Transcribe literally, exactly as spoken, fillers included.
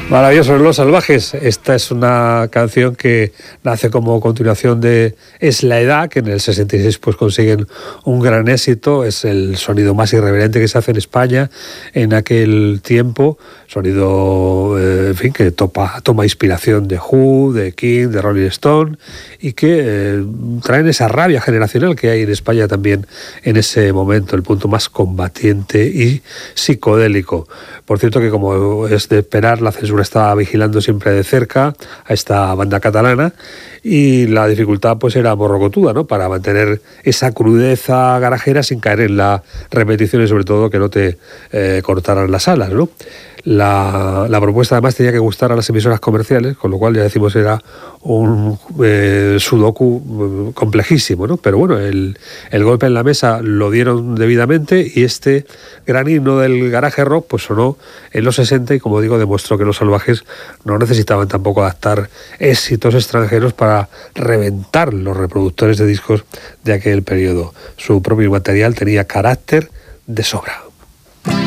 Maravillosos Los Salvajes. Esta es una canción que nace como continuación de Es la edad, que en el sesenta y seis pues consiguen un gran éxito. Es el sonido más irreverente que se hace en España en aquel tiempo. Sonido, eh, en fin, que topa, toma inspiración de Who, de King, de Rolling Stone, y que eh, traen esa rabia generacional que hay en España también en ese momento, el punto más combatiente y psicodélico. Por cierto que, como es de esperar, la censura estaba vigilando siempre de cerca a esta banda catalana, y la dificultad pues era morrocotuda, ¿no?, para mantener esa crudeza garajera sin caer en la repetición y sobre todo que no te eh, cortaran las alas, ¿no? La, la propuesta además tenía que gustar a las emisoras comerciales, con lo cual ya decimos era un eh, sudoku complejísimo, ¿no? Pero bueno, el, el golpe en la mesa lo dieron debidamente, y este gran himno del garaje rock pues sonó en los sesenta, y como digo, demostró que Los Salvajes no necesitaban tampoco adaptar éxitos extranjeros para reventar los reproductores de discos de aquel periodo. Su propio material tenía carácter de sobra.